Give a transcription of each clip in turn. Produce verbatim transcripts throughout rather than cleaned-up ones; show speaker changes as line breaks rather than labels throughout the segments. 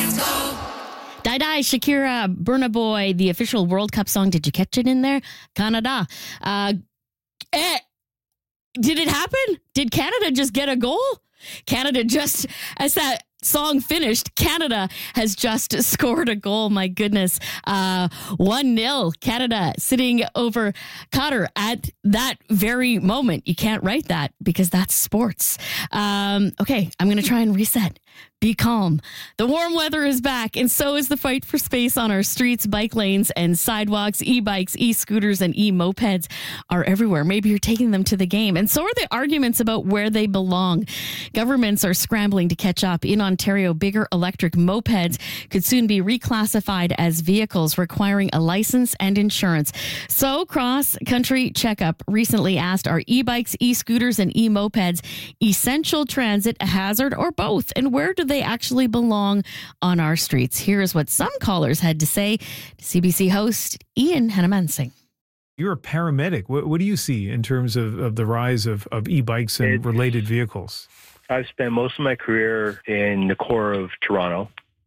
Die Die, Shakira, Burna Boy, the official World Cup song. Did you catch it in there? Canada. Uh, eh, did it happen? Did Canada just get a goal? Canada just, as that song finished, Canada has just scored a goal. My goodness. Uh, one nil. Canada sitting over Qatar at that very moment. You can't write that because that's sports. Um, okay, I'm going to try and reset. Be calm. The warm weather is back, and so is the fight for space on our streets, bike lanes, and sidewalks. E-bikes, e-scooters, and e-mopeds are everywhere. Maybe you're taking them to the game, and so are the arguments about where they belong. Governments are scrambling to catch up. In Ontario, bigger electric mopeds could soon be reclassified as vehicles requiring a license and insurance. So, Cross Country Checkup recently asked, are e-bikes, e-scooters, and e-mopeds essential transit, a hazard, or both? And where do they actually belong on our streets? Here's what some callers had to say to C B C host Ian Hannamansing.
You're a paramedic. What, what do you see in terms of, of the rise of, of e-bikes and
it's,
related vehicles?
I've spent most of my career in the core of Toronto,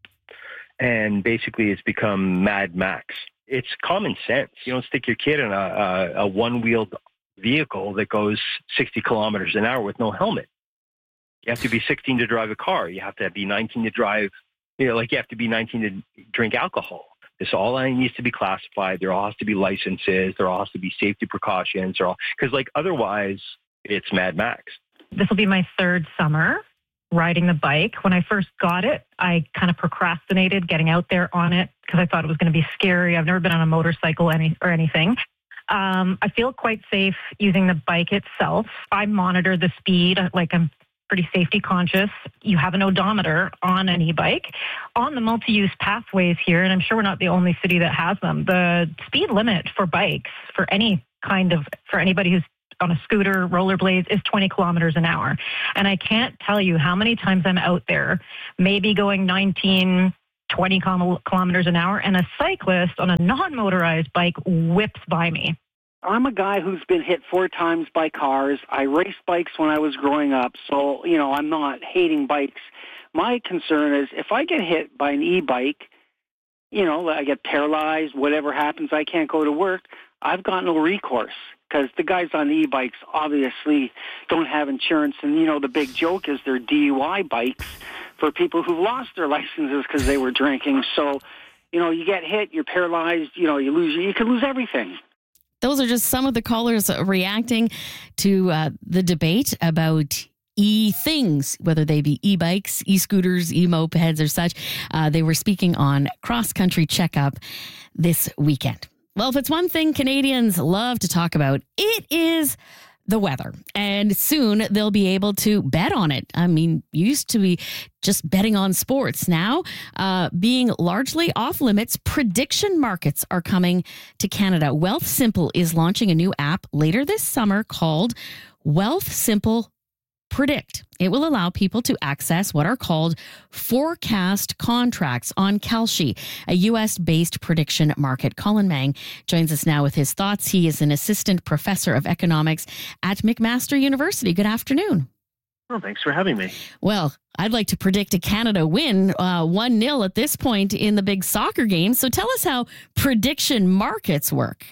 and basically it's become Mad Max. It's common sense. You don't stick your kid in a, a, a one-wheeled vehicle that goes sixty kilometers an hour with no helmet. You have to be sixteen to drive a car. You have to be nineteen to drive, you know, like you have to be nineteen to drink alcohol. This all needs to be classified. There all has to be licenses. There all has to be safety precautions. Or all because, like, otherwise, it's Mad Max.
This will be my third summer riding the bike. When I first got it, I kind of procrastinated getting out there on it because I thought it was going to be scary. I've never been on a motorcycle any or anything. Um, I feel quite safe using the bike itself. I monitor the speed, like I'm pretty safety conscious. You have an odometer on an e-bike. On the multi-use pathways here, and I'm sure we're not the only city that has them, the speed limit for bikes, for any kind of, for anybody who's on a scooter, rollerblades, is twenty kilometers an hour. And I can't tell you how many times I'm out there, maybe going nineteen, twenty kilometers an hour, and a cyclist on a non-motorized bike whips by me.
I'm a guy who's been hit four times by cars. I raced bikes when I was growing up, so, you know, I'm not hating bikes. My concern is if I get hit by an e-bike, you know, I get paralyzed, whatever happens, I can't go to work, I've got no recourse because the guys on the e-bikes obviously don't have insurance. And, you know, the big joke is they're D U I bikes for people who've lost their licenses because they were drinking. So, you know, you get hit, you're paralyzed, you know, you lose, you can lose everything.
Those are just some of the callers reacting to uh, the debate about e-things, whether they be e-bikes, e-scooters, e-mopeds or such. Uh, they were speaking on Cross Country Checkup this weekend. Well, if it's one thing Canadians love to talk about, it is the weather. And soon they'll be able to bet on it. I mean, used to be just betting on sports. Now, uh, being largely off limits, prediction markets are coming to Canada. Wealthsimple is launching a new app later this summer called Wealthsimple Predict. It will allow people to access what are called forecast contracts on Kalshi, a U S-based prediction market. Colin Mang joins us now with his thoughts. He is an assistant professor of economics at McMaster University. Good afternoon.
Well, thanks for having me.
Well, I'd like to predict a Canada win, uh, one nil at this point in the big soccer game. So tell us how prediction markets work.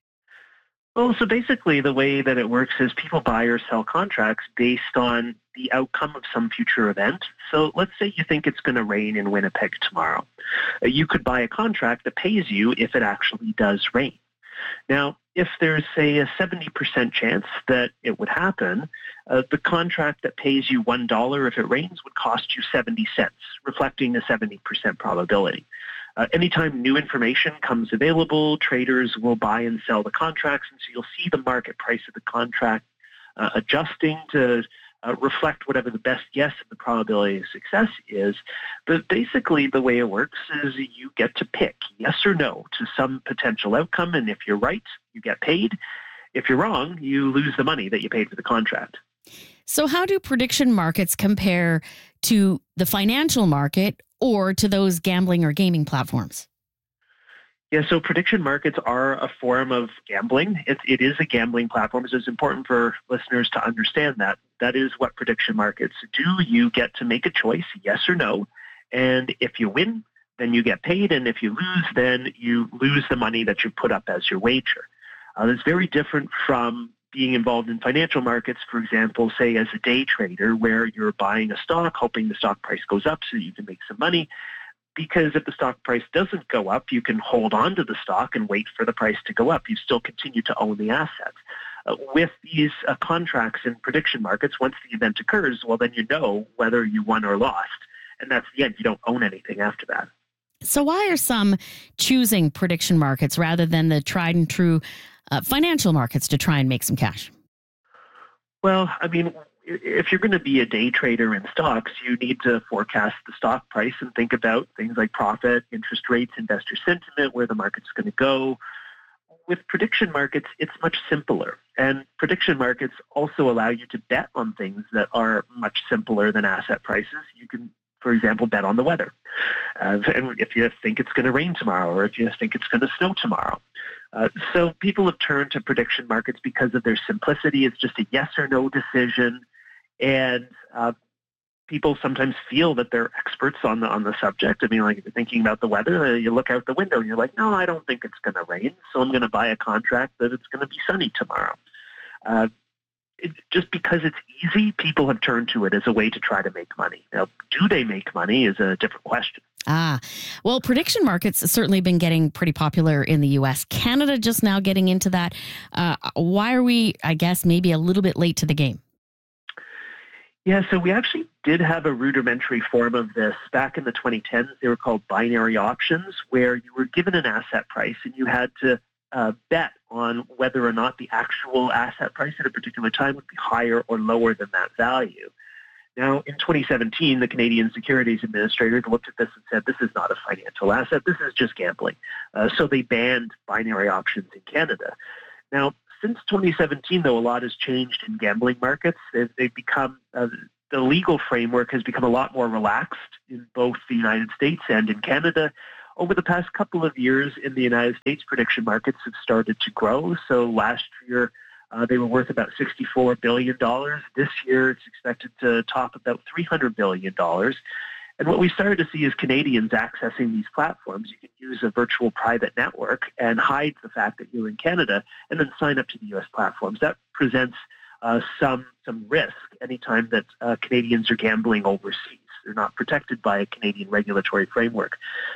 Well, so basically the way that it works is people buy or sell contracts based on the outcome of some future event. So let's say you think it's going to rain in Winnipeg tomorrow. Uh, you could buy a contract that pays you if it actually does rain. Now, if there's, say, a seventy percent chance that it would happen, uh, the contract that pays you one dollar if it rains would cost you seventy cents, reflecting a seventy percent probability. Uh, anytime new information comes available, traders will buy and sell the contracts, and so you'll see the market price of the contract uh, adjusting to uh, reflect whatever the best guess of the probability of success is. But basically the way it works is you get to pick yes or no to some potential outcome, and if you're right, you get paid. If you're wrong, you lose the money that you paid for the contract.
So how do prediction markets compare to the financial market or to those gambling or gaming platforms?
Yeah, so prediction markets are a form of gambling. It, it is a gambling platform, so it's important for listeners to understand that. That is what prediction markets do. You get to make a choice, yes or no, And if you win, then you get paid. And if you lose, then you lose the money that you put up as your wager. Uh, it's very different from being involved in financial markets, for example, say as a day trader, where you're buying a stock, hoping the stock price goes up so you can make some money. Because if the stock price doesn't go up, you can hold on to the stock and wait for the price to go up. You still continue to own the assets. Uh, with these uh, contracts in prediction markets, once the event occurs, well, then you know whether you won or lost. And that's the end. You don't own anything after that.
So why are some choosing prediction markets rather than the tried and true uh, financial markets to try and make some cash?
Well, I mean, if you're going to be a day trader in stocks, you need to forecast the stock price and think about things like profit, interest rates, investor sentiment, where the market's going to go. With prediction markets, it's much simpler. And prediction markets also allow you to bet on things that are much simpler than asset prices. You can, for example, bet on the weather. Uh, and if you think it's going to rain tomorrow, or if you think it's going to snow tomorrow. Uh, so people have turned to prediction markets because of their simplicity. It's just a yes or no decision. And uh, people sometimes feel that they're experts on the on the subject. I mean, like if you're thinking about the weather, uh, you look out the window and you're like, no, I don't think it's going to rain, so I'm going to buy a contract that it's going to be sunny tomorrow. Uh, it, just because it's easy, people have turned to it as a way to try to make money. Now, do they make money is a different question.
Ah, well, prediction markets have certainly been getting pretty popular in the U S. Canada just now getting into that. Uh, why are we, I guess, maybe a little bit late to the game?
Yeah, so we actually did have a rudimentary form of this back in the twenty tens. They were called binary options, where you were given an asset price and you had to uh, bet on whether or not the actual asset price at a particular time would be higher or lower than that value. Now, in twenty seventeen, the Canadian Securities Administrators looked at this and said, this is not a financial asset, this is just gambling. Uh, so they banned binary options in Canada. Now, since twenty seventeen, though, a lot has changed in gambling markets. They've, they've become, uh, the legal framework has become a lot more relaxed in both the United States and in Canada. Over the past couple of years in the United States, prediction markets have started to grow. So last year, uh, they were worth about sixty-four billion dollars. This year, it's expected to top about three hundred billion dollars. And what we started to see is Canadians accessing these platforms. You can use a virtual private network and hide the fact that you're in Canada and then sign up to the U S platforms. That presents uh, some some risk anytime that uh, Canadians are gambling overseas. They're not protected by a Canadian regulatory framework.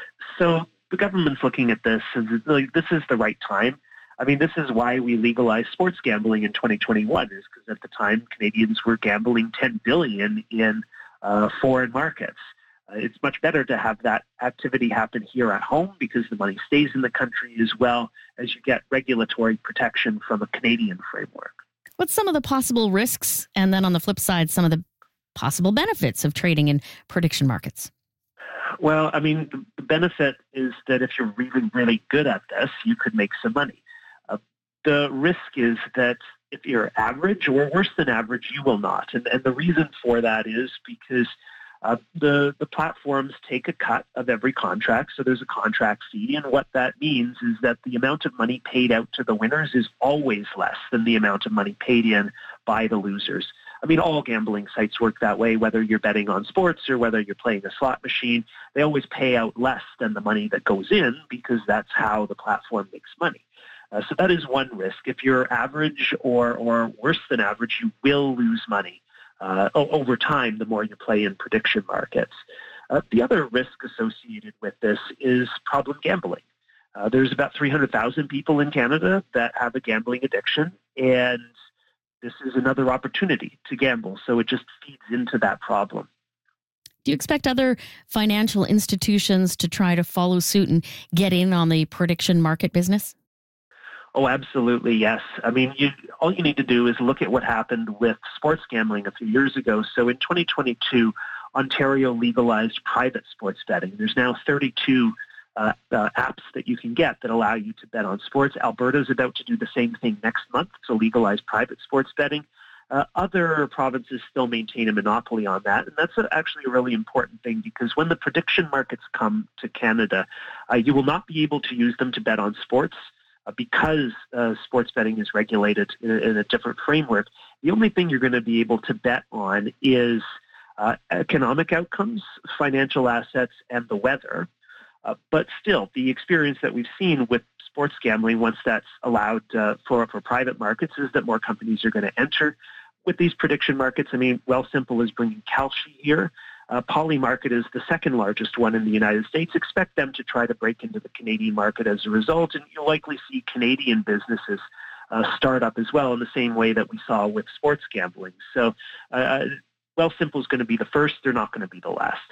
So the government's looking at this as like, this is the right time. I mean, this is why we legalized sports gambling in twenty twenty-one, is because at the time Canadians were gambling ten billion dollars in uh, foreign markets. It's much better to have that activity happen here at home because the money stays in the country as well as you get regulatory protection from a Canadian framework.
What's some of the possible risks? And then on the flip side, some of the possible benefits of trading in prediction markets?
Well, I mean, the benefit is that if you're really, really good at this, you could make some money. Uh, the risk is that if you're average or worse than average, you will not. And, and the reason for that is because Uh, the, the platforms take a cut of every contract, so there's a contract fee, and what that means is that the amount of money paid out to the winners is always less than the amount of money paid in by the losers. I mean, all gambling sites work that way, whether you're betting on sports or whether you're playing a slot machine. They always pay out less than the money that goes in because that's how the platform makes money. Uh, so that is one risk. If you're average or, or worse than average, you will lose money. Uh, over time, the more you play in prediction markets. Uh, the other risk associated with this is problem gambling. Uh, there's about three hundred thousand people in Canada that have a gambling addiction, and this is another opportunity to gamble. So it just feeds into that problem.
Do you expect other financial institutions to try to follow suit and get in on the prediction market business?
Oh, absolutely, yes. I mean, you, all you need to do is look at what happened with sports gambling a few years ago. So in twenty twenty-two, Ontario legalized private sports betting. There's now thirty-two uh, uh, apps that you can get that allow you to bet on sports. Alberta is about to do the same thing next month to legalize private sports betting. Uh, other provinces still maintain a monopoly on that, and that's a, actually a really important thing because when the prediction markets come to Canada, uh, you will not be able to use them to bet on sports. Uh, because uh, sports betting is regulated in a, in a different framework, the only thing you're going to be able to bet on is uh, economic outcomes, financial assets, and the weather. Uh, but still, the experience that we've seen with sports gambling, once that's allowed uh, for, for private markets, is that more companies are going to enter with these prediction markets. I mean, Wealthsimple is bringing Kalshi here. Uh, Polymarket is the second largest one in the United States. Expect them to try to break into the Canadian market as a result, and you'll likely see Canadian businesses uh, start up as well in the same way that we saw with sports gambling. So uh, Wealthsimple is going to be the first. They're not going to be the last.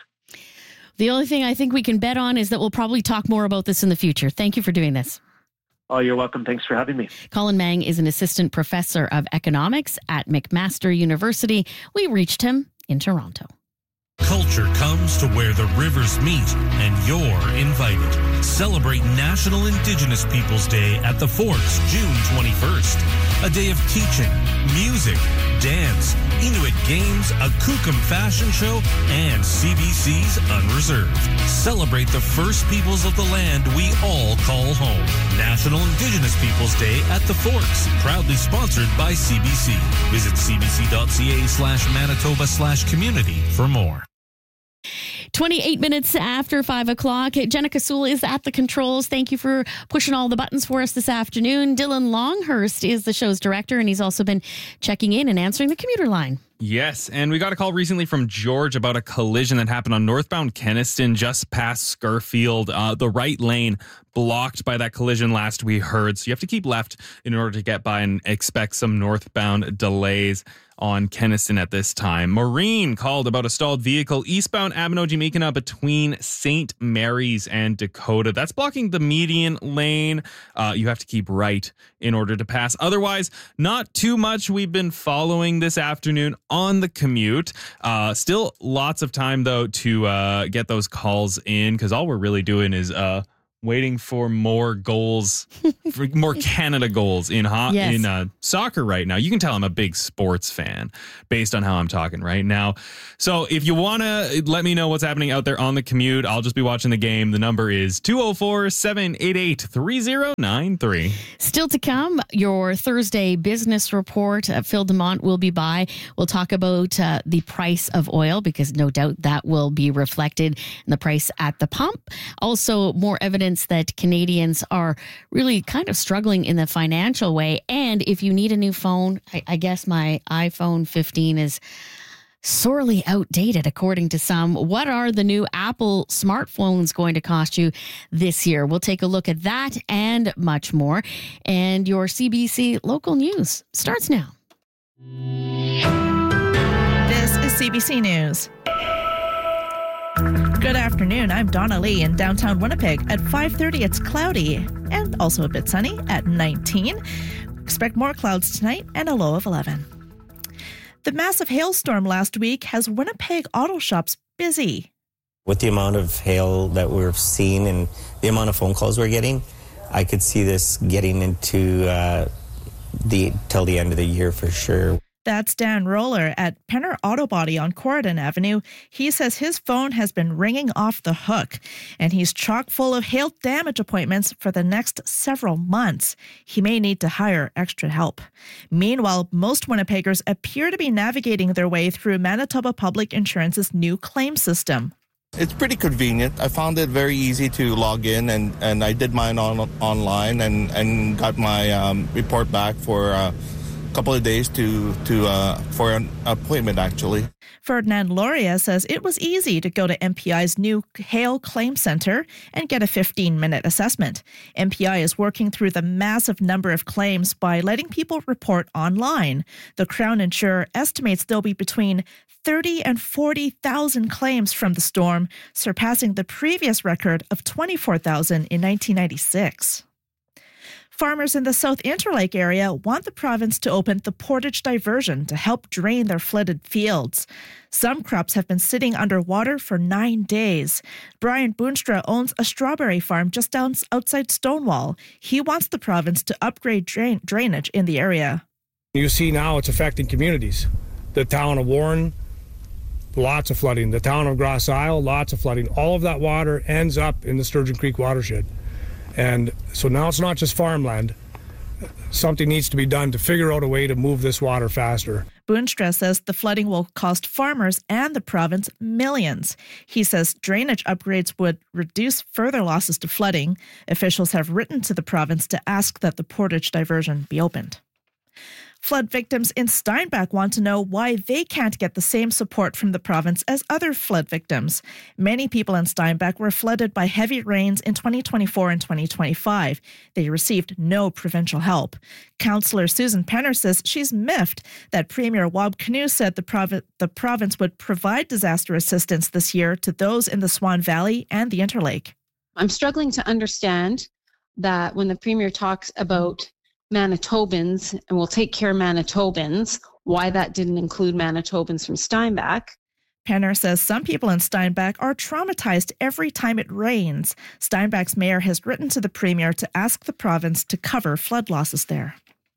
The only thing I think we can bet on is that we'll probably talk more about this in the future. Thank you for doing this.
Oh, you're welcome. Thanks for having me.
Colin Mang is an assistant professor of economics at McMaster University. We reached him in Toronto.
Culture comes to where the rivers meet, and you're invited. Celebrate National Indigenous Peoples Day at the Forks, June twenty-first. A day of teaching, music, dance, Inuit games, a Kukum fashion show, and C B C's Unreserved. Celebrate the first peoples of the land we all call home. National Indigenous Peoples Day at the Forks, proudly sponsored by C B C. Visit cbc.ca slash Manitoba slash community for more.
twenty-eight minutes after five o'clock. Jenna Kasul is at the controls. Thank you for pushing all the buttons for us this afternoon. Dylan Longhurst is the show's director, and he's also been checking in and answering the commuter line.
Yes, and we got a call recently from George about a collision that happened on northbound Kenniston just past Scurfield. Uh, the right lane blocked by that collision last we heard, so you have to keep left in order to get by and expect some northbound delays on Kenniston at this time. Maureen called about a stalled vehicle eastbound Abinogi-Meekina between Saint Mary's and Dakota. That's blocking the median lane. Uh, you have to keep right in order to pass. Otherwise, not too much we've been following this afternoon on the commute. Uh, still lots of time, though, to uh, get those calls in, because all we're really doing is uh, waiting for more goals, for more Canada goals in ho-
Yes.
in uh, soccer right now. You can tell I'm a big sports fan based on how I'm talking right now. So if you want to let me know what's happening out there on the commute, I'll just be watching the game. The number is two oh four, seven eight eight, three oh nine three.
Still to come, your Thursday business report. Uh, Phil Demont will be by. We'll talk about uh, the price of oil, because no doubt that will be reflected in the price at the pump. Also, more evidence that Canadians are really kind of struggling in the financial way. And if you need a new phone, I, I guess my iPhone fifteen is sorely outdated, according to some. What are the new Apple smartphones going to cost you this year? We'll take a look at that and much more. And your C B C local news starts now.
This is C B C News. Good afternoon. I'm Donna Lee in downtown Winnipeg. At five thirty, it's cloudy and also a bit sunny at nineteen. Expect more clouds tonight and a low of eleven. The massive hailstorm last week has Winnipeg auto shops busy.
With the amount of hail that we're seeing and the amount of phone calls we're getting, I could see this getting into uh, the till the end of the year for sure.
That's Dan Roller at Penner Auto Body on Corridon Avenue. He says his phone has been ringing off the hook, and he's chock full of hail damage appointments for the next several months. He may need to hire extra help. Meanwhile, most Winnipeggers appear to be navigating their way through Manitoba Public Insurance's new claim system.
It's pretty convenient. I found it very easy to log in, and, and I did mine on online and, and got my um, report back for uh, couple of days to to uh, for an appointment, actually.
Ferdinand Loria says it was easy to go to M P I's new Hail Claim Center and get a fifteen-minute assessment. M P I is working through the massive number of claims by letting people report online. The Crown insurer estimates there'll be between thirty and forty thousand claims from the storm, surpassing the previous record of twenty-four thousand in nineteen ninety-six. Farmers in the South Interlake area want the province to open the Portage Diversion to help drain their flooded fields. Some crops have been sitting underwater for nine days. Brian Boonstra owns a strawberry farm just down outside Stonewall. He wants the province to upgrade drain- drainage in the area.
You see now it's affecting communities. The town of Warren, lots of flooding. The town of Grass Isle, lots of flooding. All of that water ends up in the Sturgeon Creek watershed. And so now it's not just farmland. something needs to be done to figure out a way to move this water faster.
Boonstra says the flooding will cost farmers and the province millions. He says drainage upgrades would reduce further losses to flooding. Officials have written to the province to ask that the Portage diversion be opened. Flood victims in Steinbach want to know why they can't get the same support from the province as other flood victims. Many people in Steinbach were flooded by heavy rains in twenty twenty-four and twenty twenty-five. They received no provincial help. Councillor Susan Penner says she's miffed that Premier Wab Kinew said the, provi- the province would provide disaster assistance this year to those in the Swan Valley and the Interlake.
I'm struggling to understand that when the Premier talks about Manitobans, and we'll take care of Manitobans, why that didn't include Manitobans from Steinbach.
Penner says some people in Steinbach are traumatized every time it rains. Steinbach's mayor has written to the Premier to ask the province to cover flood losses there.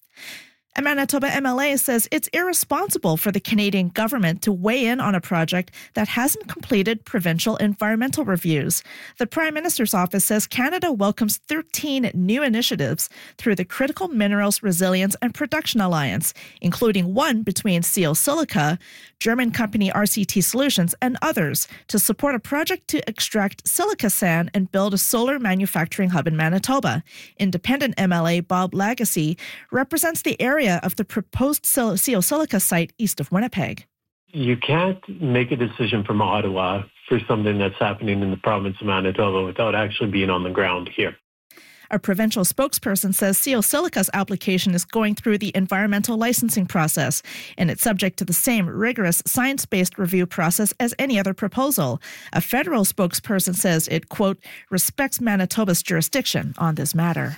A Manitoba M L A says it's irresponsible for the Canadian government to weigh in on a project that hasn't completed provincial environmental reviews. The Prime Minister's office says Canada welcomes thirteen new initiatives through the Critical Minerals Resilience and Production Alliance, including one between Seal Silica, German company R C T Solutions, and others, to support a project to extract silica sand and build a solar manufacturing hub in Manitoba. Independent M L A Bob Lagacy represents the area of the proposed Seal Silica site east of Winnipeg.
You can't make a decision from Ottawa for something that's happening in the province of Manitoba without actually being on the ground here.
A provincial spokesperson says Seal Silica's application is going through the environmental licensing process, and it's subject to the same rigorous science-based review process as any other proposal. A federal spokesperson says it, quote, respects Manitoba's jurisdiction on this matter.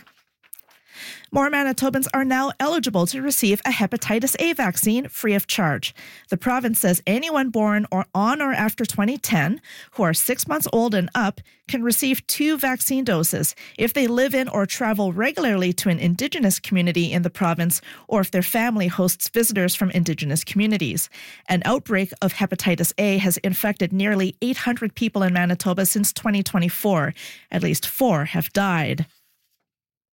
More Manitobans are now eligible to receive a hepatitis A vaccine free of charge. The province says anyone born or on or after twenty ten who are six months old and up can receive two vaccine doses if they live in or travel regularly to an Indigenous community in the province or if their family hosts visitors from Indigenous communities. An outbreak of hepatitis A has infected nearly eight hundred people in Manitoba since twenty twenty-four. At least four have died.